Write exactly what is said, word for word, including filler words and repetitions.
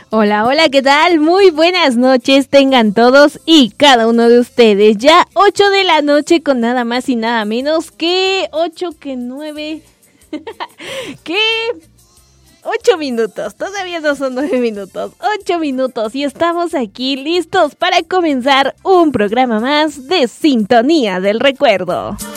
Hola, hola, ¿qué tal? Muy buenas noches tengan todos y cada uno de ustedes. Ya ocho de la noche con nada más y nada menos que ocho que nueve. ¿Qué? ocho minutos, todavía no son nueve minutos, ocho minutos y estamos aquí listos para comenzar un programa más de Sintonía del Recuerdo.